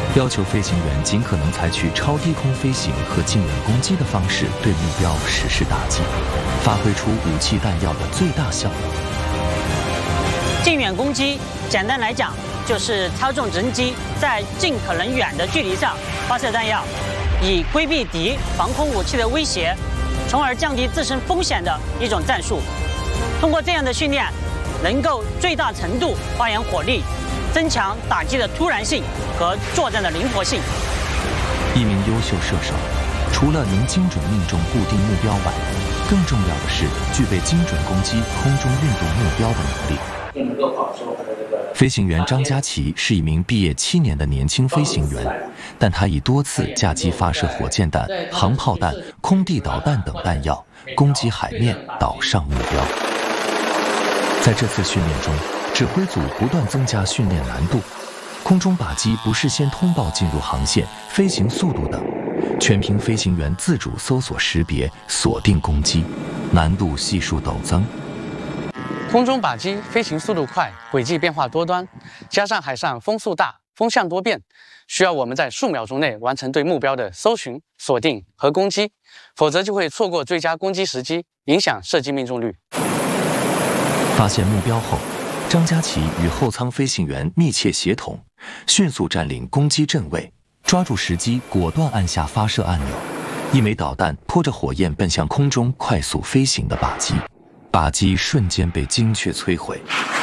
要求飞行员尽可能采取超低空飞行和近远攻击的方式对目标实施打击，发挥出武器弹药的最大效能。 近远攻击，简单来讲，就是操纵直升机在尽可能远的距离上发射弹药，以规避敌防空武器的威胁，从而降低自身风险的一种战术。通过这样的训练，能够最大程度发扬火力，增强打击的突然性和作战的灵活性。 一名优秀射手，除了能精准命中固定目标外，更重要的是具备精准攻击空中运动目标的能力。飞行员张家齐是一名毕业7年的年轻飞行员，但他已多次驾机发射火箭弹、航炮弹、空地导弹等弹药，攻击海面、岛上目标。在这次训练中，指挥组不断增加训练难度，空中靶机不事先通报进入航线、飞行速度等，全凭飞行员自主搜索识别、锁定攻击，难度系数陡增。 空中靶机飞行速度快，轨迹变化多端，加上海上风速大、风向多变，需要我们在数秒钟内完成对目标的搜寻、锁定和攻击，否则就会错过最佳攻击时机，影响射击命中率。 发现目标后，张家齐与后舱飞行员密切协同，迅速占领攻击阵位，抓住时机，果断按下发射按钮。一枚导弹拖着火焰奔向空中快速飞行的靶机，靶机瞬间被精确摧毁。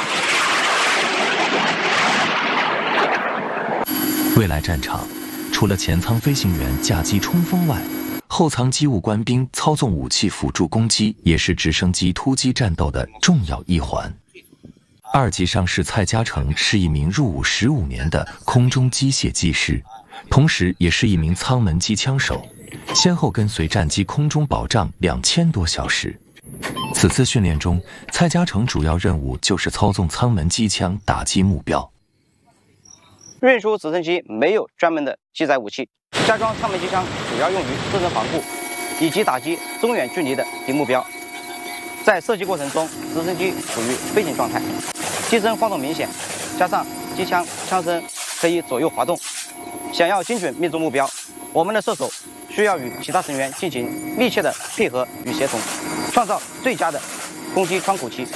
未来战场，除了前舱飞行员驾机冲锋外，后舱机务官兵操纵武器辅助攻击，也是直升机突击战斗的重要一环。2级上士蔡嘉诚是一名入伍15年的空中机械技师，同时也是一名舱门机枪手，先后跟随战机空中保障2000多小时。此次训练中，蔡嘉诚主要任务就是操纵舱门机枪打击目标。 运输直升机没有专门的机载武器，加装舱门机枪主要用于自身防护以及打击中远距离的敌目标。在射击过程中，直升机处于飞行状态，机身晃动明显，加上机枪枪身可以左右滑动。想要精准命中目标，我们的射手需要与其他成员进行密切的配合与协同，创造最佳的攻击窗口期。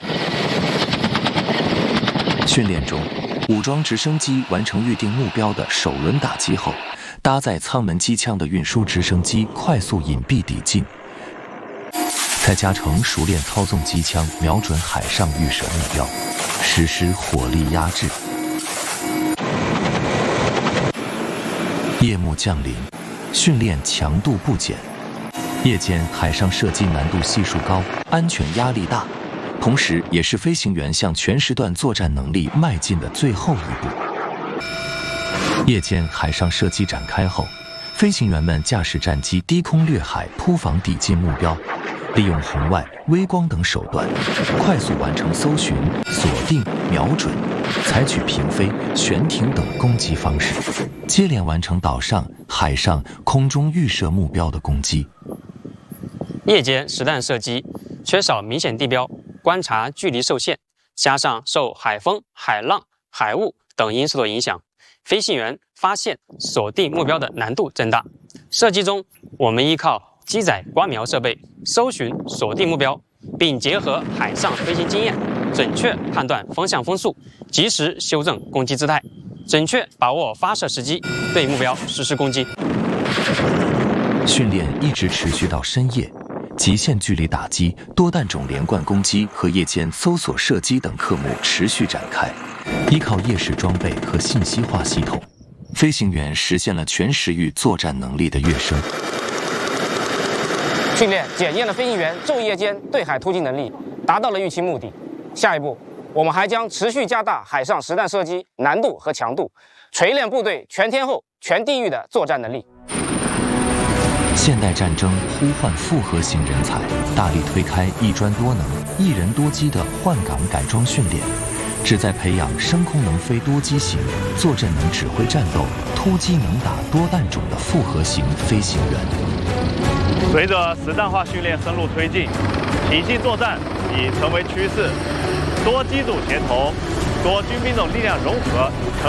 训练中，武装直升机完成预定目标的首轮打击后，搭载舱门机枪的运输直升机快速隐蔽抵近。蔡嘉诚熟练操纵机枪，瞄准海上预设目标，实施火力压制。夜幕降临，训练强度不减。夜间海上射击难度系数高，安全压力大，同时也是飞行员向全时段作战能力迈进的最后一步。夜间海上射击展开后，飞行员们驾驶战机低空掠海，铺防抵近目标，利用红外、微光等手段，快速完成搜寻、锁定、瞄准，采取平飞、悬停等攻击方式，接连完成岛上、海上、空中预设目标的攻击。 夜间实弹射击，缺少明显地标，观察距离受限，加上受海风、海浪、海雾等因素的影响，飞行员发现、锁定目标的难度增大。射击中，我们依靠机载观瞄设备搜寻、锁定目标，并结合海上飞行经验，准确判断风向风速，及时修正攻击姿态，准确把握发射时机，对目标实施攻击。 训练一直持续到深夜，极限距离打击、多弹种连贯攻击和夜间搜索射击等科目持续展开。依靠夜视装备和信息化系统，飞行员实现了全时域作战能力的跃升。 训练检验了飞行员昼夜间对海突击能力，达到了预期目的。下一步，我们还将持续加大海上实弹射击难度和强度，锤炼部队全天候、全地域的作战能力。 现代战争呼唤复合型人才，大力推开一专多能、一人多机的换岗改装训练，旨在培养升空能飞多机型、坐镇能指挥战斗、突击能打多弹种的复合型飞行员。 随着实战化训练深入推进，体系作战已成为趋势，多机组协同、多军兵种力量融合